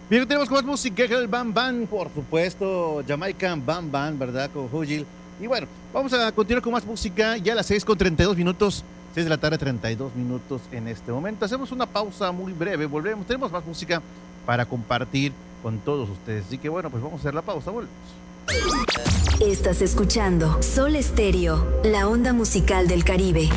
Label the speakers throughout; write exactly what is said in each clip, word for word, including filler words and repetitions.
Speaker 1: Bien, tenemos con más música, el Bam Bam, por supuesto, Jamaican Bam Bam, ¿verdad? Con Hugil. Y bueno, vamos a continuar con más música, ya a las seis con treinta y dos minutos, seis de la tarde, treinta y dos minutos en este momento. Hacemos una pausa muy breve, volvemos, tenemos más música para compartir con todos ustedes. Así que bueno, pues vamos a hacer la pausa, volvemos.
Speaker 2: Estás escuchando Sol Estéreo, la onda musical del Caribe.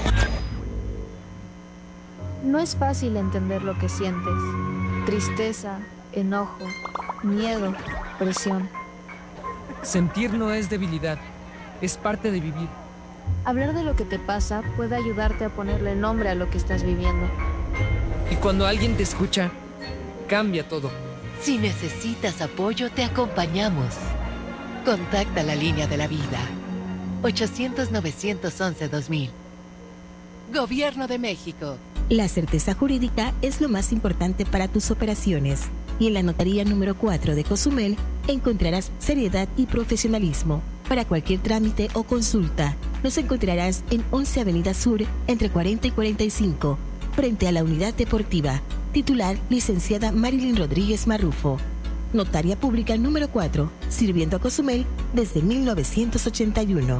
Speaker 3: No es fácil entender lo que sientes. Tristeza, enojo, miedo, presión.
Speaker 4: Sentir no es debilidad, es parte de vivir.
Speaker 3: Hablar de lo que te pasa puede ayudarte a ponerle nombre a lo que estás viviendo.
Speaker 4: Y cuando alguien te escucha, cambia todo.
Speaker 5: Si necesitas apoyo, te acompañamos. Contacta la línea de la vida. ochocientos, novecientos once, dos mil. Gobierno de México.
Speaker 6: La certeza jurídica es lo más importante para tus operaciones. Y en la notaría número cuatro de Cozumel encontrarás seriedad y profesionalismo. Para cualquier trámite o consulta, nos encontrarás en once Avenida Sur, entre cuarenta y cuarenta y cinco, frente a la Unidad Deportiva. Titular, licenciada Marilyn Rodríguez Marrufo. Notaria Pública número cuatro, sirviendo a Cozumel desde mil novecientos ochenta y uno.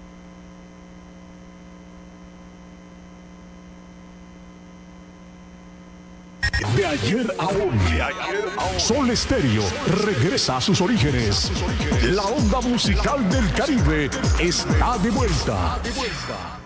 Speaker 7: De ayer a hoy, de ayer a hoy. Sol Estéreo regresa a sus orígenes. La onda musical del Caribe está de vuelta.